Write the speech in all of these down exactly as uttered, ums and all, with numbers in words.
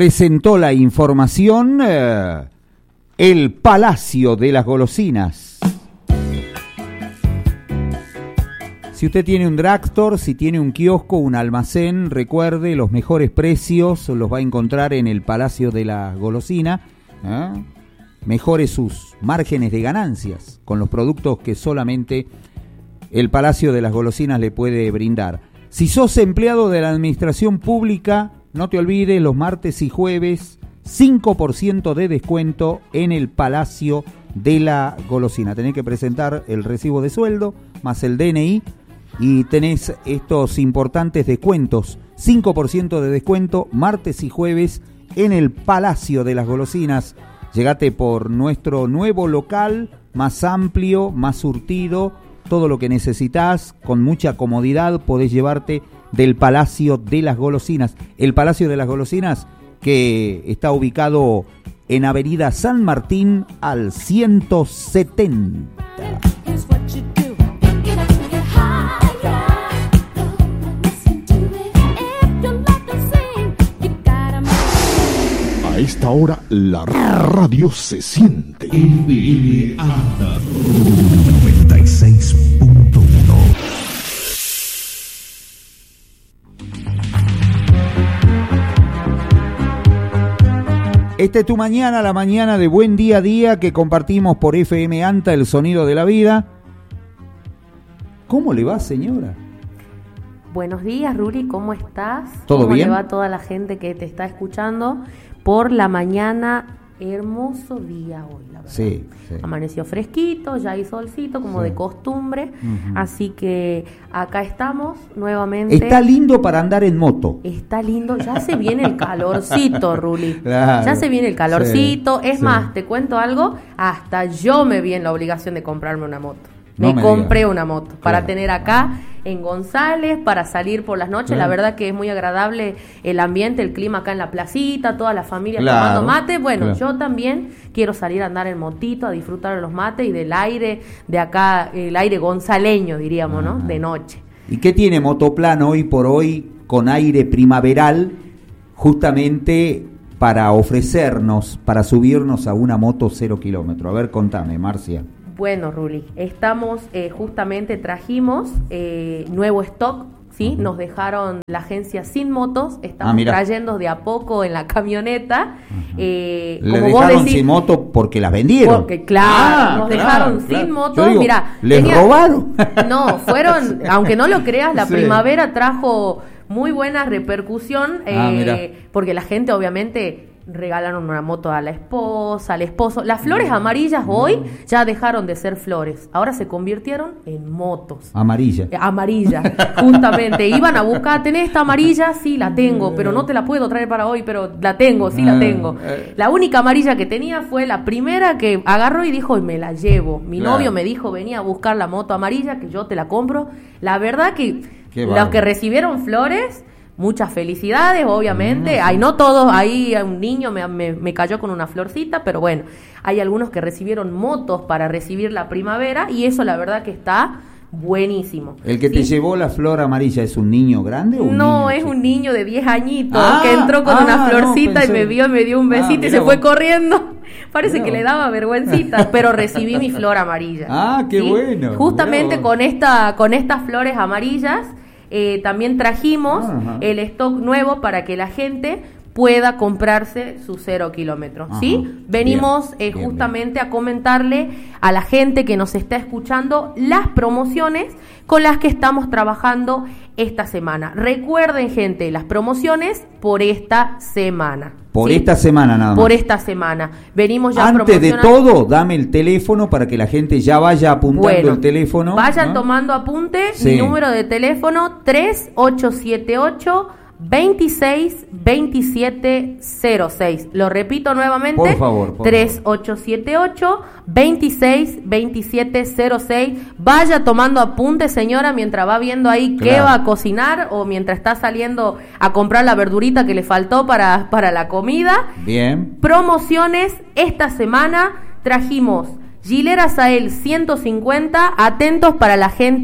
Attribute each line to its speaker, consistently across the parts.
Speaker 1: presentó la información eh, el Palacio de las Golosinas. Si usted tiene un drugstore, si tiene un kiosco, un almacén, recuerde, los mejores precios los va a encontrar en el Palacio de la Golosina. ¿eh? Mejore sus márgenes de ganancias con los productos que solamente el Palacio de las Golosinas le puede brindar. Si sos empleado de la administración pública, no te olvides, los martes y jueves, cinco por ciento de descuento en el Palacio de la Golosina. Tenés que presentar el recibo de sueldo más el D N I y tenés estos importantes descuentos. cinco por ciento de descuento martes y jueves en el Palacio de las Golosinas. Llegate por nuestro nuevo local, más amplio, más surtido, todo lo que necesitas, con mucha comodidad podés llevarte del Palacio de las Golosinas. El Palacio de las Golosinas, que está ubicado en Avenida San Martín al ciento setenta.
Speaker 2: A esta hora la radio se siente. F M Anta noventa y seis punto uno.
Speaker 1: Esta es tu mañana, la mañana de Buen Día a Día que compartimos por F M Anta, el sonido de la vida. ¿Cómo le va, señora?
Speaker 3: Buenos días, Ruri, ¿cómo estás?
Speaker 1: ¿Todo
Speaker 3: ¿Cómo
Speaker 1: bien?
Speaker 3: le va a toda la gente que te está escuchando por la mañana? Hermoso día hoy, la verdad.
Speaker 1: Sí, sí.
Speaker 3: Amaneció fresquito, ya hay solcito, como
Speaker 1: Sí.
Speaker 3: de costumbre.
Speaker 1: Uh-huh.
Speaker 3: Así que acá estamos nuevamente.
Speaker 1: Está lindo para andar en moto.
Speaker 3: Está lindo, ya se viene el calorcito, Ruli.
Speaker 1: Claro,
Speaker 3: ya se viene el calorcito.
Speaker 1: sí,
Speaker 3: es
Speaker 1: sí.
Speaker 3: más, te cuento algo, hasta yo me vi en la obligación de comprarme una moto.
Speaker 1: No
Speaker 3: me,
Speaker 1: me
Speaker 3: compré
Speaker 1: digas.
Speaker 3: una moto para
Speaker 1: Claro.
Speaker 3: tener acá en González, para salir por las noches.
Speaker 1: Claro.
Speaker 3: La verdad que es muy agradable el ambiente, el clima acá en la placita, toda la familia
Speaker 1: Claro,
Speaker 3: tomando mate. Bueno,
Speaker 1: claro.
Speaker 3: yo también quiero salir a andar en motito, a disfrutar de los mates y del aire de acá, el aire gonzaleño, diríamos, ¿no?
Speaker 1: Ajá.
Speaker 3: De noche.
Speaker 1: ¿Y qué tiene Motoplan hoy por hoy con aire primaveral justamente para ofrecernos, para subirnos a una moto cero kilómetro? A ver, contame, Marcia.
Speaker 3: Bueno, Ruli, estamos, eh, justamente trajimos eh, nuevo stock, ¿sí?
Speaker 1: Uh-huh.
Speaker 3: Nos dejaron la agencia Sin Motos, estamos
Speaker 1: Ah, mira.
Speaker 3: trayendo de a poco en la camioneta.
Speaker 1: Uh-huh.
Speaker 3: eh,
Speaker 1: Le
Speaker 3: como vos
Speaker 1: dejaron
Speaker 3: decís,
Speaker 1: sin moto porque las vendieron.
Speaker 3: porque claro,
Speaker 1: Ah,
Speaker 3: nos
Speaker 1: claro,
Speaker 3: dejaron
Speaker 1: claro.
Speaker 3: sin motos.
Speaker 1: Yo digo,
Speaker 3: Mira,
Speaker 1: ¿les
Speaker 3: tenía-
Speaker 1: robaron?
Speaker 3: No, fueron, aunque no lo creas, la
Speaker 1: Sí.
Speaker 3: primavera trajo muy buena repercusión,
Speaker 1: Ah,
Speaker 3: eh,
Speaker 1: mira.
Speaker 3: porque la gente obviamente regalaron una moto a la esposa, al esposo. Las flores amarillas hoy ya dejaron de ser flores, ahora se convirtieron en motos.
Speaker 1: Amarilla.
Speaker 3: Eh, Amarilla, justamente. Iban a buscar, ¿tenés esta amarilla? Sí, la tengo, pero no te la puedo traer para hoy, pero la tengo, sí la tengo. La única amarilla que tenía fue la primera que agarró y dijo, y me la llevo. Mi
Speaker 1: Claro.
Speaker 3: novio me dijo, venía a buscar la moto amarilla, que yo te la compro. La verdad que
Speaker 1: Qué
Speaker 3: los
Speaker 1: bárbaro.
Speaker 3: que recibieron flores, muchas felicidades, obviamente.
Speaker 1: Mm.
Speaker 3: Hay no todos, ahí un niño me, me, me cayó con una florcita, pero bueno, hay algunos que recibieron motos para recibir la primavera y eso la verdad que está buenísimo.
Speaker 1: ¿El que
Speaker 3: ¿sí?
Speaker 1: te llevó la flor amarilla es un niño grande o un
Speaker 3: No,
Speaker 1: niño
Speaker 3: es
Speaker 1: chico?
Speaker 3: un niño de diez añitos
Speaker 1: Ah,
Speaker 3: que entró con
Speaker 1: ah,
Speaker 3: una
Speaker 1: no,
Speaker 3: florcita
Speaker 1: pensé.
Speaker 3: y me vio y me dio un
Speaker 1: Ah,
Speaker 3: besito y
Speaker 1: mirá
Speaker 3: se fue
Speaker 1: vos.
Speaker 3: corriendo. Parece
Speaker 1: Mirá
Speaker 3: que
Speaker 1: vos.
Speaker 3: le daba vergüencita, pero recibí mi flor amarilla.
Speaker 1: Ah, qué
Speaker 3: ¿sí?
Speaker 1: bueno,
Speaker 3: Justamente
Speaker 1: mirá vos.
Speaker 3: con esta, con estas flores amarillas eh, también trajimos
Speaker 1: Ajá.
Speaker 3: el stock nuevo para que la gente pueda comprarse su cero kilómetros, ¿sí?
Speaker 1: Ajá.
Speaker 3: Venimos
Speaker 1: Bien,
Speaker 3: eh,
Speaker 1: bien,
Speaker 3: justamente a comentarle a la gente que nos está escuchando las promociones con las que estamos trabajando esta semana. Recuerden, gente, las promociones por esta semana.
Speaker 1: Por
Speaker 3: ¿sí?
Speaker 1: esta semana nada más.
Speaker 3: Por esta semana. Venimos ya
Speaker 1: Antes de
Speaker 3: promocionando-
Speaker 1: todo, dame el teléfono para que la gente ya vaya apuntando
Speaker 3: Bueno,
Speaker 1: el teléfono.
Speaker 3: Vayan
Speaker 1: ¿no?
Speaker 3: tomando apunte.
Speaker 1: Sí.
Speaker 3: Mi número de teléfono tres ocho siete ocho, veintiséis veintisiete cero seis. Lo repito nuevamente.
Speaker 1: Por favor, por
Speaker 3: tres ocho siete ocho, veintiséis veintisiete cero seis. Vaya tomando apunte, señora, mientras va viendo ahí qué
Speaker 1: Claro.
Speaker 3: va a cocinar o mientras está saliendo a comprar la verdurita que le faltó para, para la comida.
Speaker 1: Bien.
Speaker 3: Promociones esta semana trajimos Gilera Sael ciento cincuenta, atentos para la gente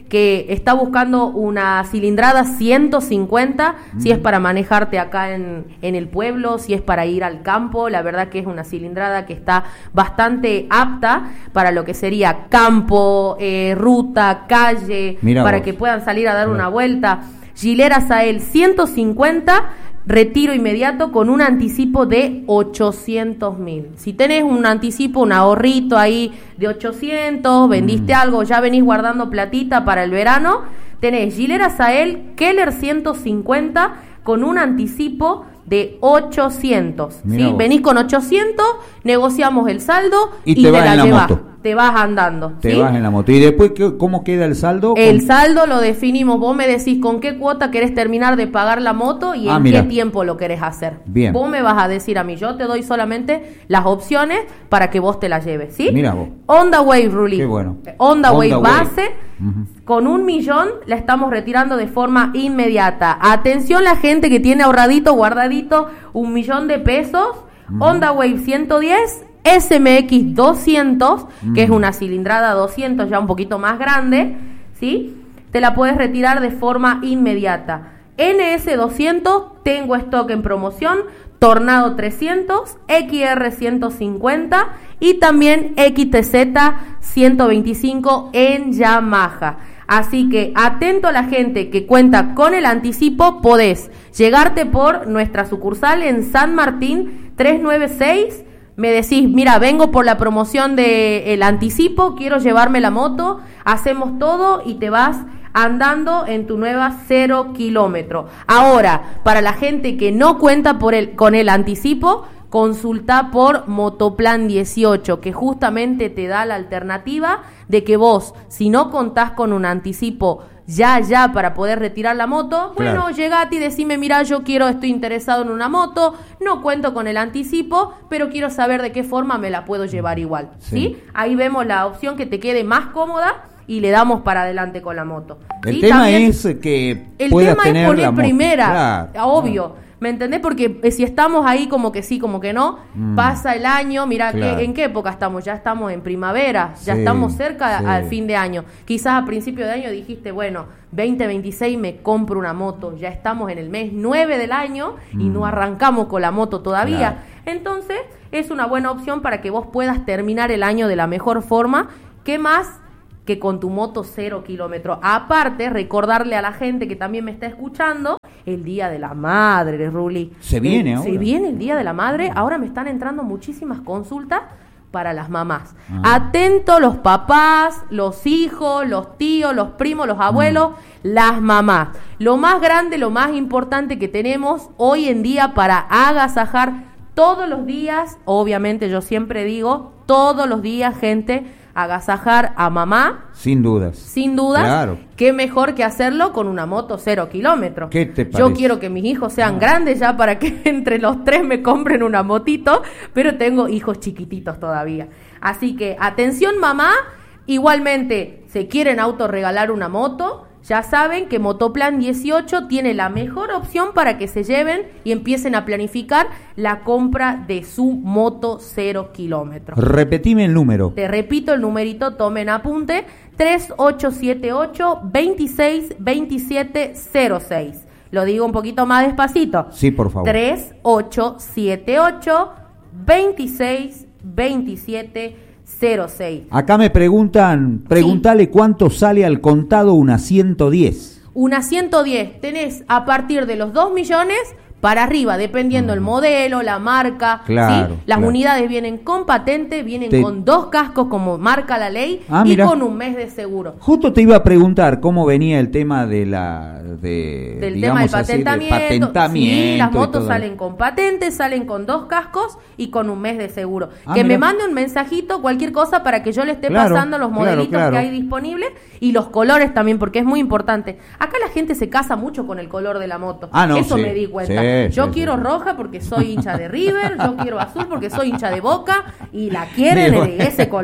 Speaker 3: que está buscando una cilindrada ciento cincuenta, mm. si es para manejarte acá en, en el pueblo, si es para ir al campo, la verdad que es una cilindrada que está bastante apta para lo que sería campo, eh, ruta, calle, Mira para vos. que puedan salir a dar Mira. una vuelta. Giler Azael ciento cincuenta, retiro inmediato con un anticipo de ochocientos mil. Si tenés un anticipo, un ahorrito ahí de ochocientos, vendiste mm. algo, ya venís guardando platita para el verano, tenés Giler Azael Keller ciento cincuenta con un anticipo de ochocientos. ¿Sí? Venís con ochocientos, negociamos el saldo y, y te, te la, la llevas. Moto. Te vas andando.
Speaker 1: Te
Speaker 3: ¿sí?
Speaker 1: vas en la moto. ¿Y después qué, cómo queda el saldo?
Speaker 3: El con... saldo lo definimos. Vos me decís con qué cuota querés terminar de pagar la moto y ah, en mira. qué tiempo lo querés hacer. Bien. Vos me vas a decir a mí. Yo te doy solamente las opciones para que vos te las lleves. ¿Sí?
Speaker 1: Mira vos.
Speaker 3: Honda Wave, Ruli.
Speaker 1: Qué bueno.
Speaker 3: Honda, Honda Wave base. Uh-huh. Con un millón la estamos retirando de forma inmediata. Atención la gente que tiene ahorradito, guardadito un millón de pesos. Uh-huh. Honda Wave ciento diez. S M X doscientos, mm. que es una cilindrada doscientos ya un poquito más grande, ¿sí? Te la puedes retirar de forma inmediata. N S doscientos, tengo stock en promoción, Tornado trescientos, X R ciento cincuenta y también X T Z ciento veinticinco en Yamaha. Así que atento a la gente que cuenta con el anticipo, podés llegarte por nuestra sucursal en San Martín trescientos noventa y seis. Me decís, mira, vengo por la promoción del anticipo, quiero llevarme la moto, hacemos todo y te vas andando en tu nueva cero kilómetro. Ahora, para la gente que no cuenta por el, con el anticipo, consulta por Motoplan dieciocho, que justamente te da la alternativa de que vos, si no contás con un anticipo ya, ya, para poder retirar la moto, bueno, claro. llegate y decime, mira, yo quiero, estoy interesado en una moto, no cuento con el anticipo, pero quiero saber de qué forma me la puedo llevar igual, ¿sí? ¿sí? Ahí vemos la opción que te quede más cómoda y le damos para adelante con la moto.
Speaker 1: El
Speaker 3: ¿sí?
Speaker 1: tema
Speaker 3: También,
Speaker 1: es que
Speaker 3: el
Speaker 1: puedas
Speaker 3: tema
Speaker 1: tener
Speaker 3: es poner
Speaker 1: la moto.
Speaker 3: primera,
Speaker 1: Claro,
Speaker 3: obvio.
Speaker 1: Claro.
Speaker 3: ¿Me entendés? Porque eh, si estamos ahí como que sí, como que no, mm. pasa el año, mira, claro. ¿en qué época estamos? Ya estamos en primavera, ya sí, estamos cerca sí. al fin de año. Quizás a principio de año dijiste, bueno, veinte veintiséis me compro una moto, ya estamos en el mes nueve del año mm. y no arrancamos con la moto todavía. Claro. Entonces, es una buena opción para que vos puedas terminar el año de la mejor forma. ¿Qué más que con tu moto cero kilómetros? Aparte, recordarle a la gente que también me está escuchando, el Día de la Madre, Ruli.
Speaker 1: Se viene ahora.
Speaker 3: Se viene el Día de la Madre. Ahora me están entrando muchísimas consultas para las mamás. Ah. Atento los papás, los hijos, los tíos, los primos, los abuelos, mm. las mamás. Lo más grande, lo más importante que tenemos hoy en día para agasajar todos los días, obviamente yo siempre digo, todos los días, gente, agasajar a mamá.
Speaker 1: Sin dudas.
Speaker 3: Sin dudas.
Speaker 1: Claro.
Speaker 3: Qué mejor que hacerlo con una moto cero kilómetros.
Speaker 1: ¿Qué te parece?
Speaker 3: Yo quiero que mis hijos sean ah. grandes ya para que entre los tres me compren una motito, pero tengo hijos chiquititos todavía. Así que, atención mamá, igualmente, se quieren autorregalar una moto, ya saben que Motoplan dieciocho tiene la mejor opción para que se lleven y empiecen a planificar la compra de su moto cero kilómetros.
Speaker 1: Repetime el número.
Speaker 3: Te repito el numerito, tomen apunte, tres ocho siete ocho, dos seis dos siete cero seis. Lo digo un poquito más despacito.
Speaker 1: Sí, por favor.
Speaker 3: tres ocho siete ocho, dos seis dos siete cero seis.
Speaker 1: Acá me preguntan, pregúntale sí. cuánto sale al contado una ciento diez.
Speaker 3: Una ciento diez, tenés a partir de los dos millones para arriba, dependiendo el modelo, la marca,
Speaker 1: claro,
Speaker 3: ¿sí? Las
Speaker 1: claro.
Speaker 3: unidades vienen con patente, vienen
Speaker 1: te...
Speaker 3: con dos cascos como marca la ley
Speaker 1: ah,
Speaker 3: y
Speaker 1: mira.
Speaker 3: con un mes de seguro.
Speaker 1: Justo te iba a preguntar cómo venía el tema de la de
Speaker 3: del tema del patentamiento.
Speaker 1: Así, de patentamiento.
Speaker 3: Sí, las motos salen con patente, salen con dos cascos y con un mes de seguro.
Speaker 1: Ah,
Speaker 3: que
Speaker 1: mira.
Speaker 3: me mande un mensajito, cualquier cosa para que yo le esté
Speaker 1: claro,
Speaker 3: pasando los modelitos
Speaker 1: claro, claro.
Speaker 3: que hay disponibles y los colores también, porque es muy importante. Acá la gente se casa mucho con el color de la moto.
Speaker 1: Ah, no,
Speaker 3: Eso
Speaker 1: sí,
Speaker 3: me di cuenta.
Speaker 1: Sí,
Speaker 3: yo
Speaker 1: sí,
Speaker 3: quiero
Speaker 1: sí.
Speaker 3: roja porque soy hincha de River, yo quiero azul porque soy hincha de Boca y la quieren de ese color.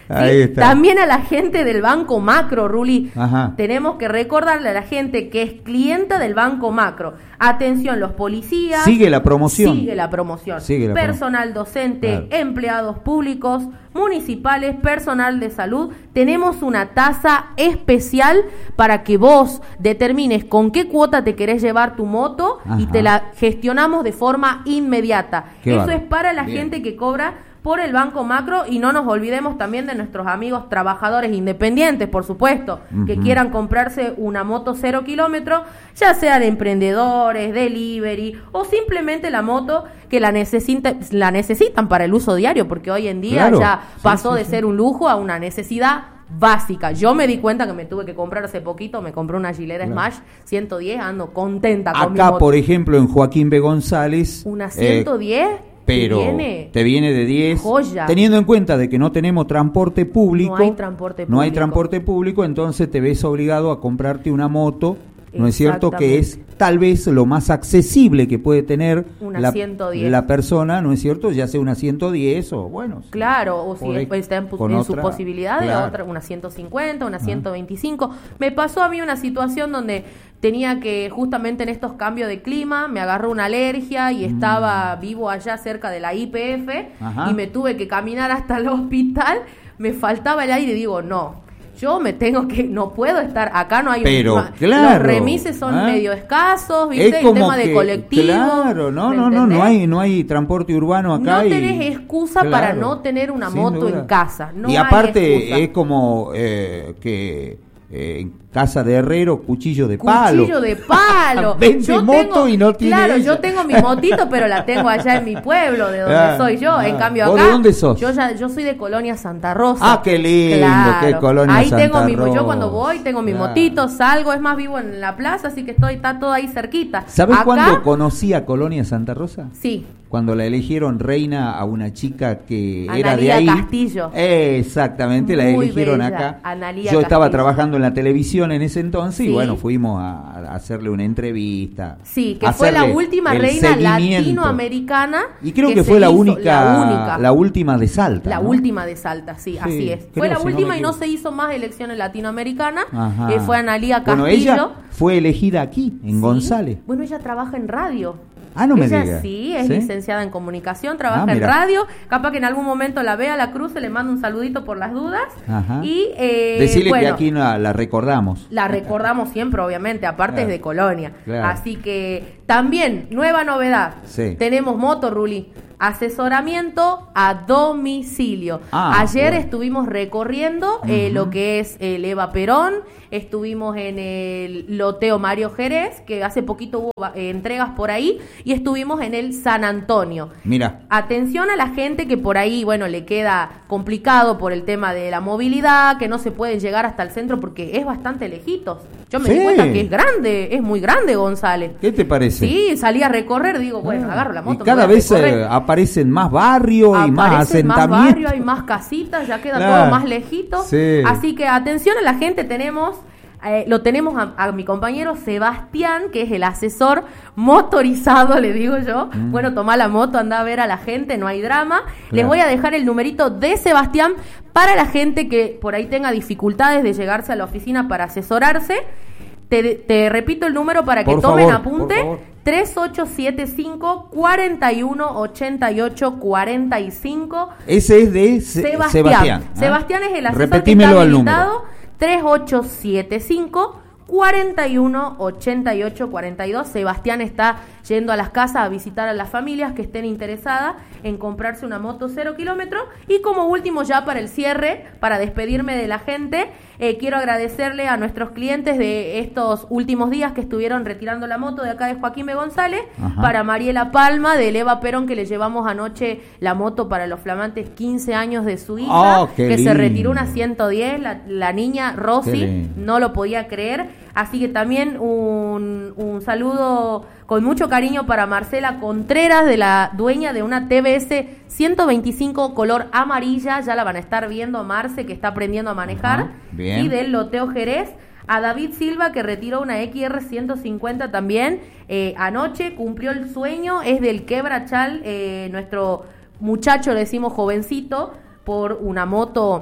Speaker 1: Ahí está.
Speaker 3: También a la gente del Banco Macro, Ruli.
Speaker 1: Ajá.
Speaker 3: Tenemos que recordarle a la gente que es clienta del Banco Macro. Atención, los policías.
Speaker 1: Sigue la promoción.
Speaker 3: Sigue la promoción.
Speaker 1: Sigue la
Speaker 3: Personal promoción. docente,
Speaker 1: claro.
Speaker 3: Empleados públicos, municipales, personal de salud. Tenemos una tasa especial para que vos determines con qué cuota te querés llevar tu moto. Ajá. Y te la gestionamos de forma inmediata. Qué Eso bárbaro. Es para la Bien. gente que cobra por el Banco Macro, y no nos olvidemos también de nuestros amigos trabajadores independientes, por supuesto, uh-huh. que quieran comprarse una moto cero kilómetros, ya sean emprendedores, delivery, o simplemente la moto que la, necesita, la necesitan para el uso diario, porque hoy en día claro. ya pasó sí, sí, de sí. ser un lujo a una necesidad básica. Yo me di cuenta que me tuve que comprar hace poquito, me compré una Gilera claro. Smash ciento diez, ando contenta con
Speaker 1: Acá,
Speaker 3: mi moto.
Speaker 1: por ejemplo, en Joaquín B. González,
Speaker 3: una ciento diez
Speaker 1: eh, pero
Speaker 3: viene
Speaker 1: te viene de diez,
Speaker 3: joya.
Speaker 1: Teniendo en cuenta de que no tenemos transporte público,
Speaker 3: no hay transporte público,
Speaker 1: no hay transporte público, entonces te ves obligado a comprarte una moto, ¿no es cierto? Que es tal vez lo más accesible que puede tener la, la persona, ¿no es cierto? Ya sea una ciento diez o bueno.
Speaker 3: Claro, o si
Speaker 1: de,
Speaker 3: está en, en otra, su posibilidad claro. de otra, una ciento cincuenta, una ah. ciento veinticinco. Me pasó a mí una situación donde tenía que, justamente en estos cambios de clima, me agarró una alergia y mm. estaba vivo allá cerca de la I P F. Ajá. Y me tuve que caminar hasta el hospital, me faltaba el aire y digo, no, yo me tengo que, no puedo estar, acá no hay
Speaker 1: pero,
Speaker 3: un,
Speaker 1: claro,
Speaker 3: los remises son ¿eh? medio escasos, ¿viste?
Speaker 1: Es
Speaker 3: el tema
Speaker 1: que,
Speaker 3: de colectivo.
Speaker 1: Claro, no, no, no, no hay, no hay transporte urbano acá.
Speaker 3: No
Speaker 1: y,
Speaker 3: tenés excusa claro, para no tener una moto duda. en casa. No
Speaker 1: y aparte
Speaker 3: hay excusa.
Speaker 1: Es como eh, que eh, en casa de herrero, cuchillo de
Speaker 3: cuchillo
Speaker 1: palo.
Speaker 3: Cuchillo de palo.
Speaker 1: Vende
Speaker 3: yo
Speaker 1: moto
Speaker 3: tengo,
Speaker 1: y no tiene
Speaker 3: Claro,
Speaker 1: ella.
Speaker 3: yo tengo mi motito, pero la tengo allá en mi pueblo, de donde ah, soy yo. Ah. En cambio acá,
Speaker 1: ¿de dónde sos?
Speaker 3: Yo ya, yo soy de Colonia Santa Rosa.
Speaker 1: Ah, qué lindo,
Speaker 3: claro.
Speaker 1: qué Colonia
Speaker 3: ahí
Speaker 1: Santa
Speaker 3: tengo mi,
Speaker 1: Rosa.
Speaker 3: Yo cuando voy tengo mi claro. motito, salgo, es más, vivo en la plaza, así que estoy, está todo ahí cerquita.
Speaker 1: ¿Sabes
Speaker 3: acá,
Speaker 1: cuándo conocí a Colonia Santa Rosa?
Speaker 3: Sí.
Speaker 1: Cuando la eligieron reina a una chica que
Speaker 3: Analía
Speaker 1: era de ahí.
Speaker 3: Castillo.
Speaker 1: Exactamente,
Speaker 3: Muy
Speaker 1: la eligieron
Speaker 3: bella.
Speaker 1: acá.
Speaker 3: Analía
Speaker 1: Yo estaba
Speaker 3: Castillo.
Speaker 1: trabajando en la televisión en ese entonces
Speaker 3: sí.
Speaker 1: y bueno, fuimos a, a hacerle una entrevista.
Speaker 3: Sí, que fue la última reina latinoamericana.
Speaker 1: Y creo que,
Speaker 3: que
Speaker 1: fue la
Speaker 3: hizo,
Speaker 1: única,
Speaker 3: la única,
Speaker 1: la última de Salta.
Speaker 3: La
Speaker 1: ¿no?
Speaker 3: última de Salta, sí, sí así es. Fue la
Speaker 1: si
Speaker 3: última
Speaker 1: no
Speaker 3: y no se hizo más elecciones latinoamericanas.
Speaker 1: Eh,
Speaker 3: fue Analía Castillo.
Speaker 1: Bueno, ella fue elegida aquí, en
Speaker 3: sí.
Speaker 1: González.
Speaker 3: Bueno, ella trabaja en radio.
Speaker 1: Ah, no me
Speaker 3: Ella
Speaker 1: digas.
Speaker 3: sí, es ¿Sí? licenciada en comunicación, trabaja
Speaker 1: ah,
Speaker 3: en radio. Capaz que en algún momento la vea, la cruce, le mando un saludito por las dudas.
Speaker 1: Ajá.
Speaker 3: Y eh,
Speaker 1: decirle
Speaker 3: bueno,
Speaker 1: que aquí la, la recordamos.
Speaker 3: La recordamos siempre, obviamente, aparte
Speaker 1: claro.
Speaker 3: es de Colonia.
Speaker 1: Claro.
Speaker 3: Así que también, nueva novedad.
Speaker 1: Sí.
Speaker 3: Tenemos moto, Ruli. Asesoramiento a domicilio.
Speaker 1: Ah,
Speaker 3: Ayer
Speaker 1: bueno.
Speaker 3: estuvimos recorriendo uh-huh. eh, lo que es el Eva Perón, estuvimos en el Loteo Mario Jerez, que hace poquito hubo eh, entregas por ahí, y estuvimos en el San Antonio.
Speaker 1: Mira.
Speaker 3: Atención a la gente que por ahí, bueno, le queda complicado por el tema de la movilidad, que no se pueden llegar hasta el centro porque es bastante lejitos. Yo me
Speaker 1: sí.
Speaker 3: di cuenta que es grande, es muy grande González.
Speaker 1: ¿Qué te parece?
Speaker 3: Sí, salí a recorrer, digo, bueno,
Speaker 1: ah,
Speaker 3: agarro la moto.
Speaker 1: Y cada vez eh, aparecen más barrios y más asentamientos.
Speaker 3: más barrios, hay más casitas, ya queda claro. todo más lejito.
Speaker 1: Sí.
Speaker 3: Así que atención a la gente, tenemos... Eh, lo tenemos a, a mi compañero Sebastián, que es el asesor motorizado, le digo yo. Mm. Bueno, toma la moto, anda a ver a la gente, no hay drama. Claro. Les voy a dejar el numerito de Sebastián para la gente que por ahí tenga dificultades de llegarse a la oficina para asesorarse. Te, te repito el número para que
Speaker 1: por
Speaker 3: tomen
Speaker 1: favor,
Speaker 3: apunte. tres ocho siete cinco, cuatro uno, ocho ocho cuatro cinco.
Speaker 1: Ese es de Se-
Speaker 3: Sebastián.
Speaker 1: Sebastián. ¿eh?
Speaker 3: Sebastián es el asesor
Speaker 1: Repetímelo
Speaker 3: que está
Speaker 1: al
Speaker 3: habilitado.
Speaker 1: número.
Speaker 3: tres ocho siete cinco, cuatro uno, ocho ocho cuatro dos. Sebastián está yendo a las casas a visitar a las familias que estén interesadas en comprarse una moto cero kilómetros. Y como último, ya para el cierre, para despedirme de la gente, eh, quiero agradecerle a nuestros clientes de estos últimos días que estuvieron retirando la moto de acá de Joaquín B. González. Ajá. Para Mariela Palma de Eva Perón, que le llevamos anoche la moto para los flamantes quince años de su hija,
Speaker 1: oh, que
Speaker 3: lindo. Se retiró una ciento diez, la, la niña Rosy no lo podía creer. Así que también un, un saludo con mucho cariño para Marcela Contreras, de la dueña de una T V S ciento veinticinco color amarilla. Ya la van a estar viendo a Marce, que está aprendiendo a manejar.
Speaker 1: Ajá, bien.
Speaker 3: Y del Loteo Jerez. A David Silva, que retiró una X R ciento cincuenta también. Eh, anoche cumplió el sueño. Es del Quebrachal, eh, nuestro muchacho, le decimos jovencito, por una moto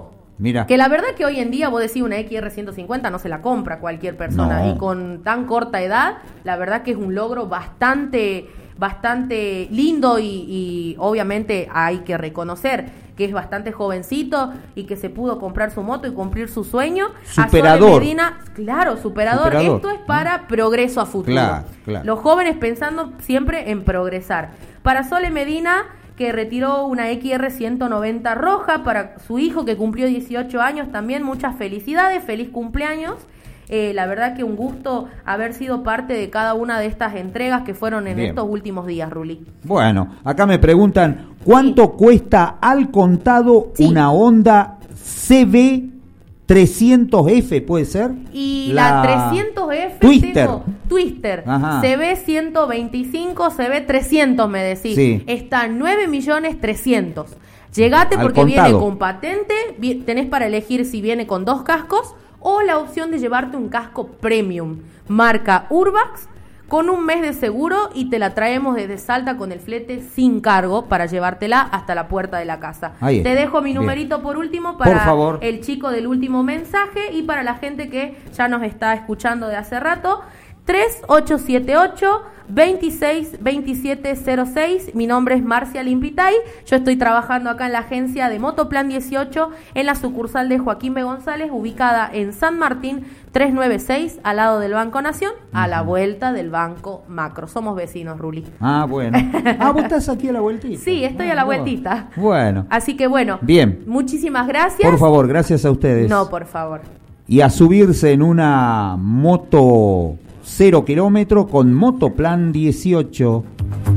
Speaker 1: Mira.
Speaker 3: Que la verdad que hoy en día vos decís una X R ciento cincuenta no se la compra cualquier persona.
Speaker 1: No.
Speaker 3: Y con tan corta edad, la verdad que es un logro bastante, bastante lindo y, y obviamente hay que reconocer que es bastante jovencito y que se pudo comprar su moto y cumplir su sueño.
Speaker 1: Superador.
Speaker 3: A Sole Medina, claro, superador.
Speaker 1: Superador.
Speaker 3: Esto es para ¿no? progreso a futuro.
Speaker 1: Claro, claro.
Speaker 3: Los jóvenes pensando siempre en progresar. Para Sole Medina, que retiró una X R ciento noventa roja para su hijo que cumplió dieciocho años, también muchas felicidades, feliz cumpleaños. Eh, la verdad que un gusto haber sido parte de cada una de estas entregas que fueron en
Speaker 1: Bien.
Speaker 3: estos últimos días, Ruli.
Speaker 1: Bueno, acá me preguntan, ¿cuánto sí. cuesta al contado
Speaker 3: sí.
Speaker 1: una Honda C B trescientos F, puede ser?
Speaker 3: Y la, la trescientos F
Speaker 1: Twister,
Speaker 3: tengo, Twister, C B ciento veinticinco, C B trescientos me decís,
Speaker 1: sí.
Speaker 3: está nueve millones trescientos. Llegate
Speaker 1: al
Speaker 3: porque
Speaker 1: contado.
Speaker 3: Viene con patente, vi, tenés para elegir si viene con dos cascos o la opción de llevarte un casco premium, marca Urbax, con un mes de seguro y te la traemos desde Salta con el flete sin cargo para llevártela hasta la puerta de la casa.
Speaker 1: Ahí
Speaker 3: te dejo mi numerito Bien. por último para
Speaker 1: por favor.
Speaker 3: el chico del último mensaje y para la gente que ya nos está escuchando de hace rato. tres ocho siete ocho, veintiséis veintisiete cero seis. Mi nombre es Marcia Limpitay. Yo estoy trabajando acá en la agencia de Motoplan dieciocho en la sucursal de Joaquín B. González, ubicada en San Martín trescientos noventa y seis, al lado del Banco Nación, uh-huh. a la vuelta del Banco Macro. Somos vecinos, Ruli.
Speaker 1: Ah, bueno. Ah, ¿vos estás aquí a la vueltita?
Speaker 3: Sí, estoy
Speaker 1: ah,
Speaker 3: a la
Speaker 1: bueno.
Speaker 3: vueltita.
Speaker 1: Bueno.
Speaker 3: Así que bueno.
Speaker 1: Bien.
Speaker 3: Muchísimas gracias.
Speaker 1: Por favor, gracias a ustedes.
Speaker 3: No, por favor.
Speaker 1: Y a subirse en una moto cero kilómetro con Motoplan dieciocho.